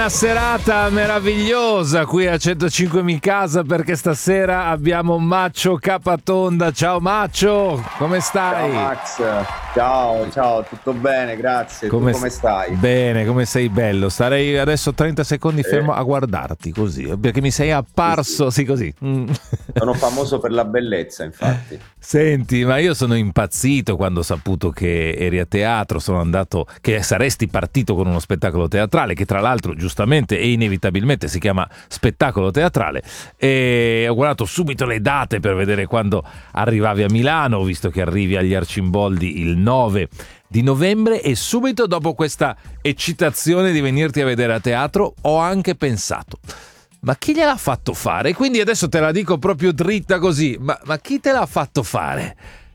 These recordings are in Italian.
Una serata meravigliosa qui a 105 Mi Casa, perché stasera abbiamo Maccio Capatonda. Ciao Maccio, come stai? Ciao Max, ciao, tutto bene, grazie. Tu come stai? Bene, come sei bello. Starei adesso 30 secondi fermo a guardarti così, perché mi sei apparso, sì così. Sono famoso per la bellezza, infatti. Senti, ma io sono impazzito quando ho saputo che eri a teatro, sono andato, che saresti partito con uno spettacolo teatrale, che tra l'altro giustamente e inevitabilmente si chiama spettacolo teatrale, e ho guardato subito le date per vedere quando arrivavi a Milano, ho visto che arrivi agli Arcimboldi il 9 di novembre e subito dopo questa eccitazione di venirti a vedere a teatro ho anche pensato: ma chi gliel'ha fatto fare? Quindi adesso te la dico proprio dritta così, ma chi te l'ha fatto fare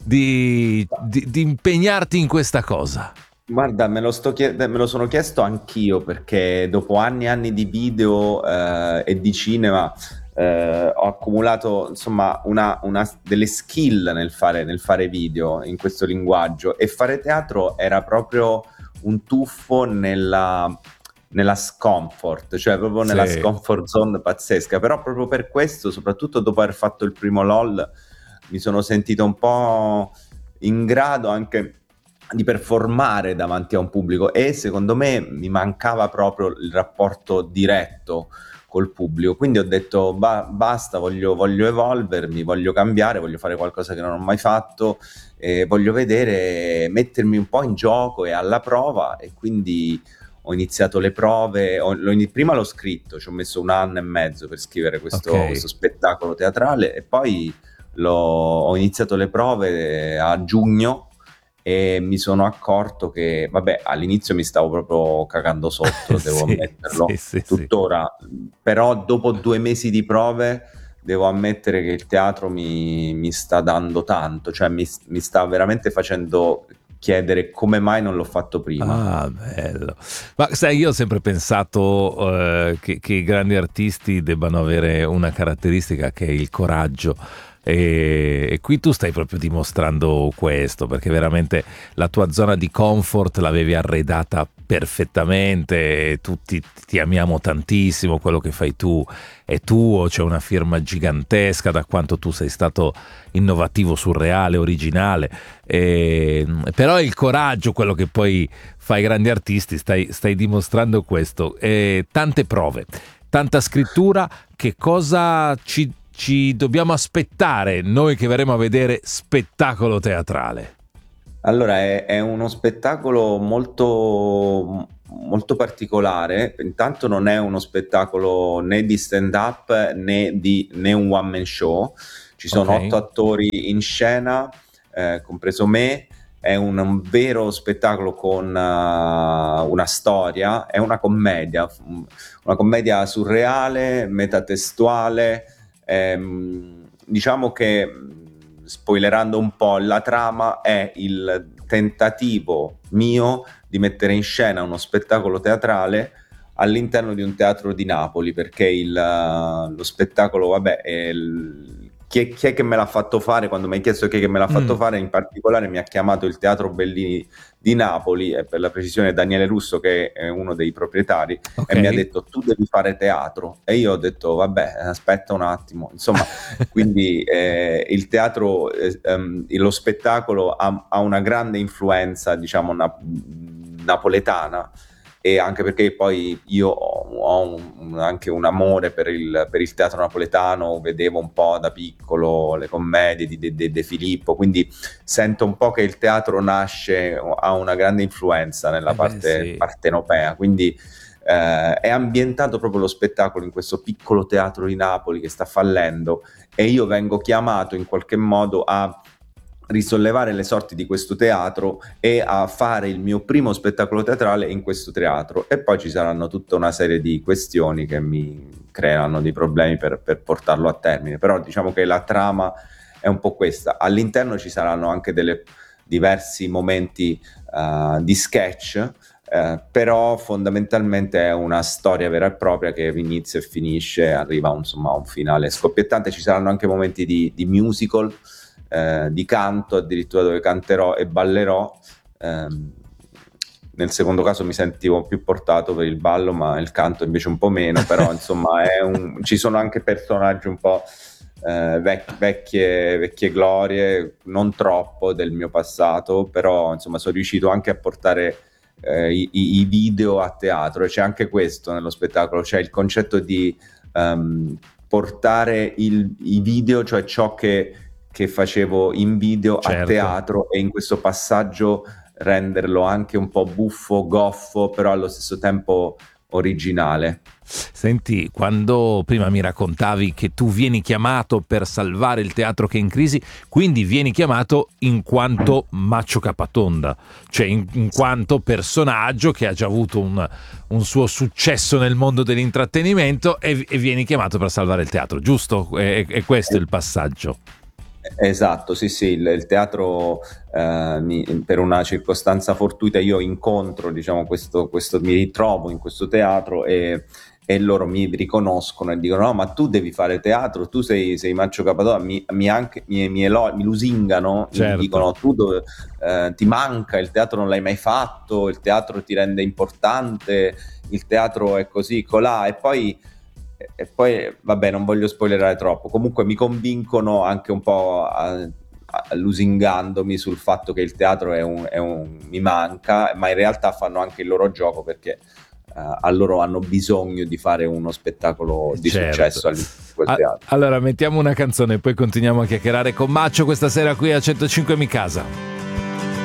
di impegnarti in questa cosa? Guarda, me lo sono chiesto anch'io perché dopo anni e anni di video e di cinema ho accumulato insomma delle skill nel fare video in questo linguaggio, e fare teatro era proprio un tuffo nella scomfort, cioè proprio nella scomfort zone pazzesca. Però proprio per questo, soprattutto dopo aver fatto il primo LOL, mi sono sentito un po' in grado anche di performare davanti a un pubblico, e secondo me mi mancava proprio il rapporto diretto col pubblico. Quindi ho detto basta, voglio evolvermi, voglio cambiare, voglio fare qualcosa che non ho mai fatto, voglio mettermi un po' in gioco e alla prova. E quindi ho iniziato le prove, prima l'ho scritto, ci ho messo 1 anno e mezzo per scrivere questo spettacolo teatrale, e poi ho iniziato le prove a giugno, e mi sono accorto che, vabbè, all'inizio mi stavo proprio cagando sotto, devo ammetterlo, tuttora, però dopo 2 mesi di prove devo ammettere che il teatro mi sta dando tanto, cioè mi sta veramente facendo chiedere come mai non l'ho fatto prima. Ah, bello. Ma sai, io ho sempre pensato che i grandi artisti debbano avere una caratteristica, che è il coraggio. E qui tu stai proprio dimostrando questo, perché veramente la tua zona di comfort l'avevi arredata perfettamente, tutti ti amiamo tantissimo, quello che fai tu è tuo, c'è una firma gigantesca da quanto tu sei stato innovativo, surreale, originale, però è il coraggio quello che poi fa i grandi artisti. Stai dimostrando questo, tante prove, tanta scrittura. Che cosa ci dobbiamo aspettare noi che verremo a vedere spettacolo teatrale? Allora, è uno spettacolo molto, molto particolare. Intanto non è uno spettacolo né di stand-up né un one-man show. Ci sono 8 attori in scena, compreso me. È un vero spettacolo con una storia, è una commedia surreale, metatestuale. Diciamo che, spoilerando un po', la trama è il tentativo mio di mettere in scena uno spettacolo teatrale all'interno di un teatro di Napoli, perché lo spettacolo, vabbè, chi è che me l'ha fatto fare? Quando mi hai chiesto chi è che me l'ha fatto fare, in particolare mi ha chiamato il Teatro Bellini di Napoli, e per la precisione Daniele Russo, che è uno dei proprietari, e mi ha detto: tu devi fare teatro. E io ho detto: vabbè, aspetta un attimo, insomma. Quindi il teatro, lo spettacolo ha una grande influenza, diciamo, napoletana, e anche perché poi io ho anche un amore per il teatro napoletano. Vedevo un po' da piccolo le commedie di De Filippo, quindi sento un po' che il teatro ha una grande influenza nella parte partenopea. Quindi è ambientato proprio lo spettacolo in questo piccolo teatro di Napoli che sta fallendo, e io vengo chiamato in qualche modo a risollevare le sorti di questo teatro e a fare il mio primo spettacolo teatrale in questo teatro. E poi ci saranno tutta una serie di questioni che mi creeranno dei problemi per portarlo a termine, però diciamo che la trama è un po' questa. All'interno ci saranno anche diversi momenti di sketch, però fondamentalmente è una storia vera e propria che inizia e finisce, arriva insomma a un finale scoppiettante. Ci saranno anche momenti di musical, di canto addirittura, dove canterò e ballerò. nel secondo caso mi sentivo più portato per il ballo, ma il canto invece un po' meno, però insomma ci sono anche personaggi un po' vecchie glorie, non troppo del mio passato, però insomma sono riuscito anche a portare i video a teatro, e c'è anche questo nello spettacolo, c'è il concetto di portare i video, cioè ciò che facevo in video a teatro, e in questo passaggio renderlo anche un po' buffo, goffo, però allo stesso tempo originale. Senti, quando prima mi raccontavi che tu vieni chiamato per salvare il teatro che è in crisi, quindi vieni chiamato in quanto Maccio Capatonda, cioè in quanto personaggio che ha già avuto un suo successo nel mondo dell'intrattenimento e vieni chiamato per salvare il teatro, giusto? È questo il passaggio. Esatto, sì, il teatro per una circostanza fortuita io incontro, diciamo, questo mi ritrovo in questo teatro, e loro mi riconoscono e dicono: no, ma tu devi fare teatro, tu sei Maccio Capatonda, mi lusingano, certo. Mi dicono: tu ti manca, il teatro non l'hai mai fatto, il teatro ti rende importante, il teatro è così, colà, e poi vabbè, non voglio spoilerare troppo, comunque mi convincono anche un po' lusingandomi sul fatto che il teatro mi manca, ma in realtà fanno anche il loro gioco, perché a loro hanno bisogno di fare uno spettacolo di successo all'interno di quel teatro. Allora mettiamo una canzone e poi continuiamo a chiacchierare con Maccio questa sera qui a 105 Mi Casa.